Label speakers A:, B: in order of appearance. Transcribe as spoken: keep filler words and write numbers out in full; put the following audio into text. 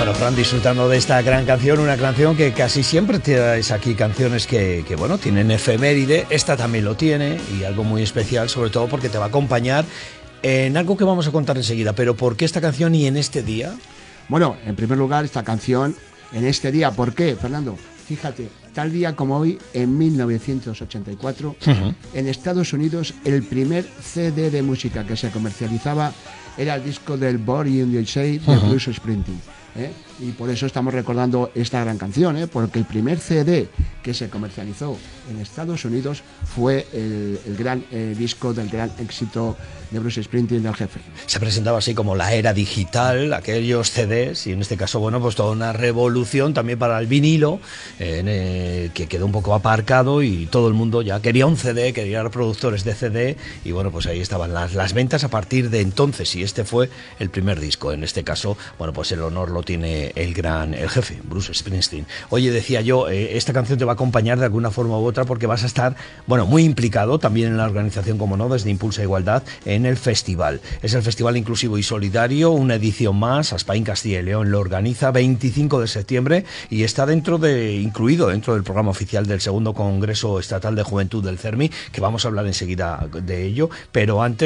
A: Bueno, Fran, disfrutando de esta gran canción, una canción que casi siempre traes aquí canciones que, que, bueno, tienen efeméride. Esta también lo tiene, y algo muy especial, sobre todo porque te va a acompañar en algo que vamos a contar enseguida. Pero ¿por qué esta canción y en este día?
B: Bueno, en primer lugar, esta canción en este día. ¿Por qué, Fernando? Fíjate, tal día como hoy, en mil novecientos ochenta y cuatro, uh-huh. en Estados Unidos, el primer C D de música que se comercializaba era el disco del Born in the U S A de uh-huh. Bruce Springsteen. ¿eh? Y por eso estamos recordando esta gran canción, ¿eh? Porque el primer C D que se comercializó en Estados Unidos fue el, el gran eh, disco del gran éxito de Bruce Springsteen, del Jefe.
A: Se presentaba así como la era digital, aquellos C Ds, y en este caso, bueno, pues toda una revolución también para el vinilo, eh, eh, que quedó un poco aparcado y todo el mundo ya quería un C D, quería reproductores de C D, y bueno, pues ahí estaban las, las ventas a partir de entonces, y este fue el primer disco. En este caso, bueno, pues el honor lo tiene el gran, el Jefe, Bruce Springsteen. Oye, decía yo, eh, esta canción te va a acompañar de alguna forma u otra porque vas a estar, bueno, muy implicado también en la organización, como no, desde Impulsa Igualdad, en el festival. Es el Festival Inclusivo y Solidario, una edición más. Aspaín Castilla y León lo organiza, veinticinco de septiembre, y está dentro de, incluido dentro del programa oficial del segundo Congreso Estatal de Juventud del CERMI, que vamos a hablar enseguida de ello, pero antes